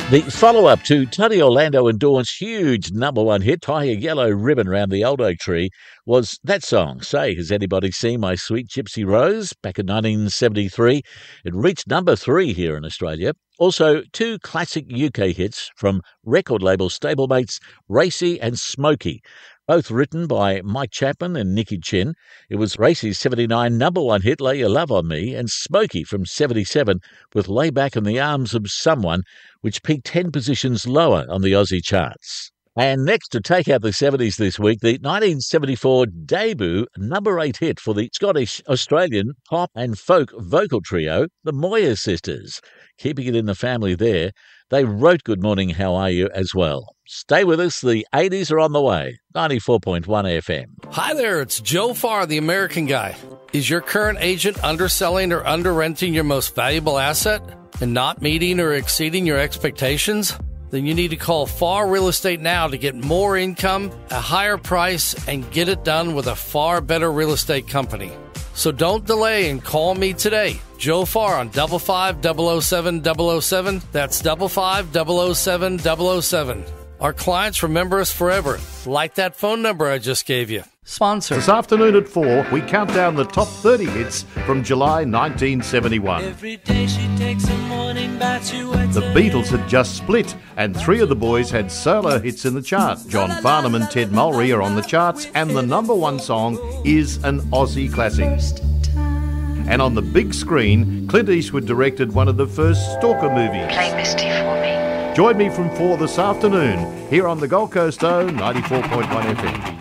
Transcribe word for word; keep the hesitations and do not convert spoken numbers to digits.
The follow-up to Tony Orlando and Dawn's huge number one hit, Tie a Yellow Ribbon Round the Old Oak Tree, was that song, Say, Has Anybody Seen My Sweet Gypsy Rose? Back in nineteen seventy-three. It reached number three here in Australia. Also, two classic U K hits from record label stablemates Racy and Smokey, both written by Mike Chapman and Nicky Chin. It was Racy's seventy-nine number one hit, Lay Your Love on Me, and Smokey from seventy-seven with Lay Back in the Arms of Someone, which peaked ten positions lower on the Aussie charts. And next to take out the seventies this week, the nineteen seventy-four debut number eight hit for the Scottish-Australian pop and folk vocal trio, the Moyer Sisters. Keeping it in the family there, they wrote Good Morning, How Are You as well. Stay with us, the eighties are on the way. ninety-four point one F M. Hi there, it's Joe Farr, the American Guy. Is your current agent underselling or under-renting your most valuable asset and not meeting or exceeding your expectations? Then you need to call Farr Real Estate now to get more income, a higher price, and get it done with a far better real estate company. So don't delay and call me today. Joe Farr on double five double oh seven double oh seven. That's double five double oh seven double oh seven. Our clients remember us forever, like that phone number I just gave you. Sponsor. This afternoon at four, we count down the top thirty hits from July nineteen seventy-one. Every day she takes a morning bath, she wets The her Beatles had just split, and three of the boys had solo hits in the chart. John Farnham and Ted Mulry are on the charts, and the number one song is an Aussie classic. And on the big screen, Clint Eastwood directed one of the first Stalker movies. Play Misty for me. Join me from four this afternoon, here on the Gold Coast O ninety-four point one F M.